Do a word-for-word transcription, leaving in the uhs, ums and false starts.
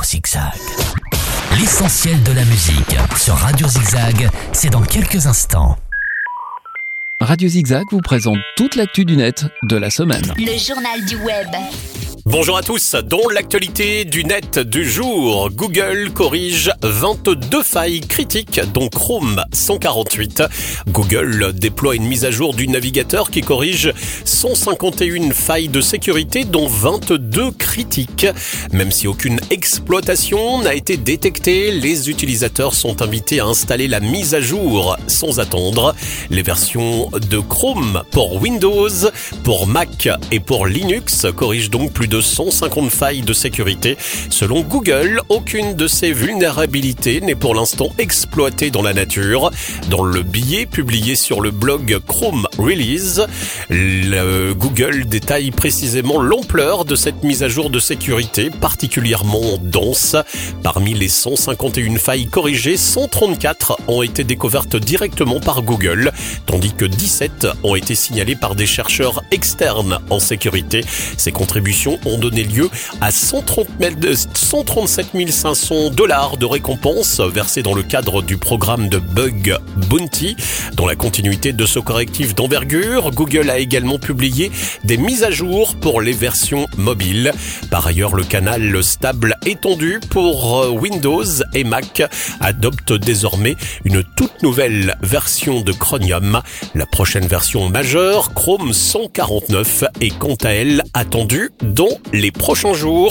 Zigzag. L'essentiel de la musique sur Radio Zigzag, c'est dans quelques instants. Radio Zigzag vous présente toute l'actu du net de la semaine. Le journal du web. Bonjour à tous, dans l'actualité du net du jour, Google corrige vingt-deux failles critiques, dont Chrome cent quarante-huit. Google déploie une mise à jour du navigateur qui corrige cent cinquante et une failles de sécurité, dont vingt-deux critiques. Même si aucune exploitation n'a été détectée, les utilisateurs sont invités à installer la mise à jour sans attendre. Les versions de Chrome pour Windows, pour Mac et pour Linux corrigent donc plus de cent cinquante failles de sécurité. Selon Google, aucune de ces vulnérabilités n'est pour l'instant exploitée dans la nature. Dans le billet publié sur le blog Chrome Release, le Google détaille précisément l'ampleur de cette mise à jour de sécurité particulièrement dense. Parmi les cent cinquante et une failles corrigées, cent trente-quatre ont été découvertes directement par Google, tandis que dix-sept ont été signalées par des chercheurs externes en sécurité. Ces contributions ont donné lieu à cent trente-sept mille cinq cents dollars de récompenses versées dans le cadre du programme de Bug Bounty. Dans la continuité de ce correctif d'envergure, Google a également publié des mises à jour pour les versions mobiles. Par ailleurs, le canal stable étendu pour Windows et Mac adopte désormais une toute nouvelle version de Chromium. La prochaine version majeure, Chrome cent quarante-neuf, est quant à elle attendue dans les prochains jours.